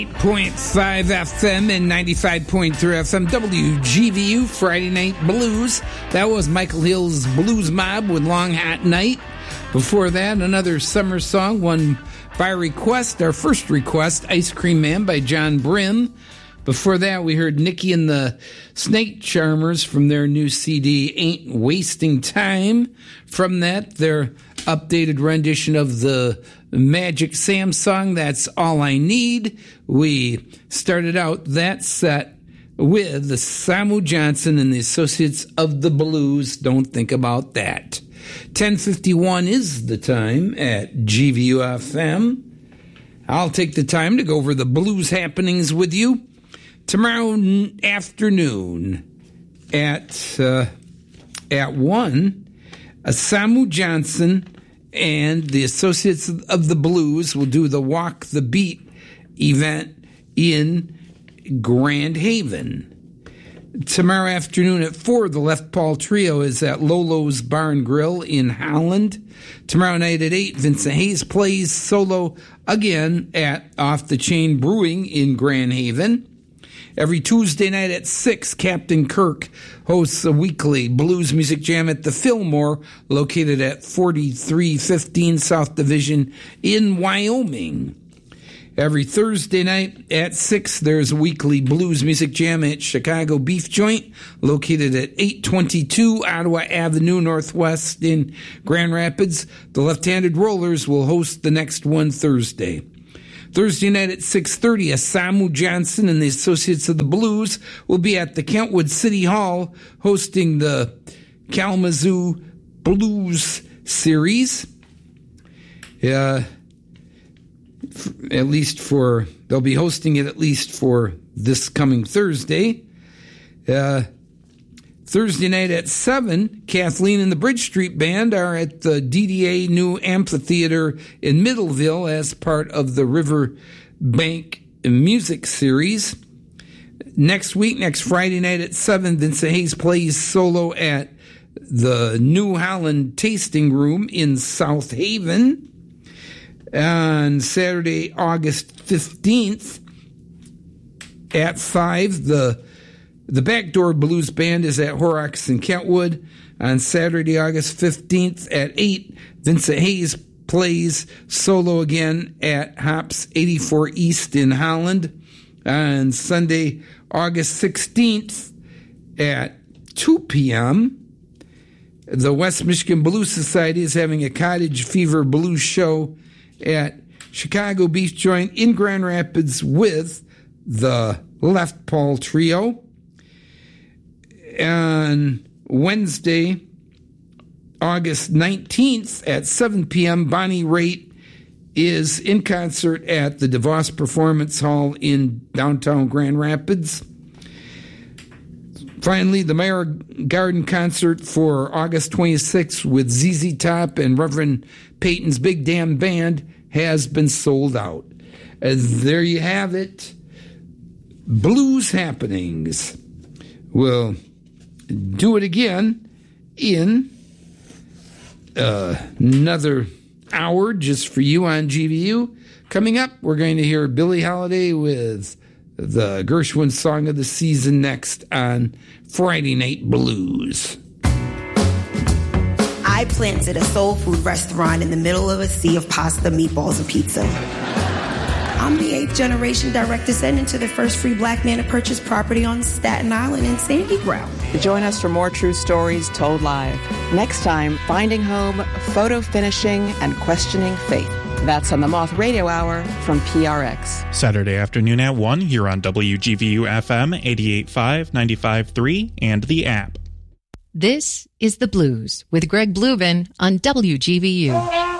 .5 FM and 95.3 FM WGVU Friday Night Blues. That was Michael Hill's Blues Mob with Long Hot Night. Before that, another summer song, one by request, our first request, Ice Cream Man by John Brim. Before that, we heard Nicky and the Snake Charmers from their new CD, Ain't Wasting Time. From that, their updated rendition of the Magic Sam song, That's All I Need. We started out that set with the Samu Johnson and the Associates of the Blues, Don't Think About That. 10:51 is the time at GVU-FM. I'll take the time to go over the blues happenings with you. Tomorrow afternoon at 1, Samu Johnson and the Associates of the Blues will do the Walk the Beat event in Grand Haven. Tomorrow afternoon at 4, the Left Paul Trio is at Lolo's Bar and Grill in Holland. Tomorrow night at 8, Vincent Hayes plays solo again at Off the Chain Brewing in Grand Haven. Every Tuesday night at 6, Captain Kirk hosts a weekly blues music jam at the Fillmore, located at 4315 South Division in Wyoming. Every Thursday night at 6, there's a weekly blues music jam at Chicago Beef Joint, located at 822 Ottawa Avenue Northwest in Grand Rapids. The Left-Handed Rollers will host the next one Thursday. Thursday night at 6:30, Samu Johnson and the Associates of the Blues will be at the Kentwood City Hall hosting the Kalamazoo Blues Series. They'll be hosting it at least for this coming Thursday. Thursday night at 7, Kathleen and the Bridge Street Band are at the DDA New Amphitheater in Middleville as part of the Riverbank Music Series. Next Friday night at 7, Vincent Hayes plays solo at the New Holland Tasting Room in South Haven. On Saturday, August 15th at 5, the Backdoor Blues Band is at Horrocks in Kentwood. On Saturday, August 15th at 8, Vincent Hayes plays solo again at Hops 84 East in Holland. On Sunday, August 16th at 2 p.m., the West Michigan Blues Society is having a Cottage Fever Blues show at Chicago Beef Joint in Grand Rapids with the Left Paul Trio. On Wednesday, August 19th at 7 p.m., Bonnie Raitt is in concert at the DeVos Performance Hall in downtown Grand Rapids. Finally, the Mayor Garden concert for August 26th with ZZ Top and Reverend Peyton's Big Damn Band has been sold out. As there you have it. Blues happenings. We'll do it again in another hour just for you on GVU. Coming up, we're going to hear Billie Holiday with the Gershwin Song of the Season next on Friday Night Blues. I planted a soul food restaurant in the middle of a sea of pasta, meatballs, and pizza. I'm the 8th generation direct descendant to the first free black man to purchase property on Staten Island and Sandy Ground. Join us for more true stories told live. Next time, finding home, photo finishing, and questioning faith. That's on the Moth Radio Hour from PRX. Saturday afternoon at 1 here on WGVU FM 88.5, 95.3, and the app. This is The Blues with Greg Bluevin on WGVU.